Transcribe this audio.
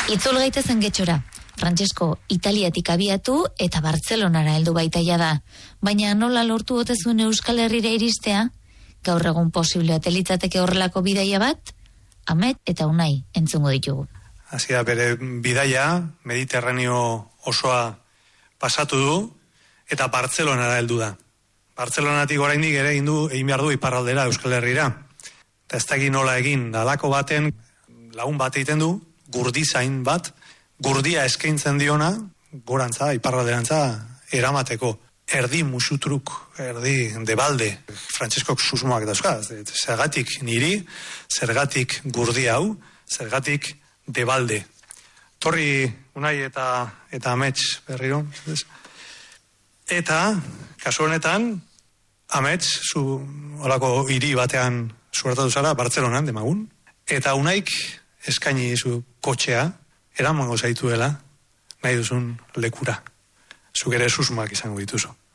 Itzul gaitezen Getxora. Francesco Italiatik abiatu eta Bartzelonara heldu baitaia da. Baina nola lortu ote zuen Euskal Herrira iristea? Gaur egun posiblea litzateke horrelako bidaia bat? Amet eta Unai entzungo ditugu. Hasi da bere bidaia, Mediterraneo osoa pasatu du eta Bartzelonara heldu da. Bartzelonatik oraindik ere egin behar du iparraldera Euskal Herrira. Eta ez dakit nola egin, dalako baten lagun bat egiten du, gurdizain bat, gurdia eskaintzen diona, gorantza, iparralderantza, eramateko. Erdi musutruk, erdi debalde, Franceskok susmoak dauzka. Zergatik niri, zergatik gurdi hau, zergatik debalde. Torri Unai eta Amets berriro. Eta, kasu honetan, Amets, zu olako hiri batean suertatu zara, Bartzelonan, demagun. Eta Unaik eskaini zu kotxea, eramango zaituela, nahi duzun lekura. Zuk ere susmoak izango dituzu.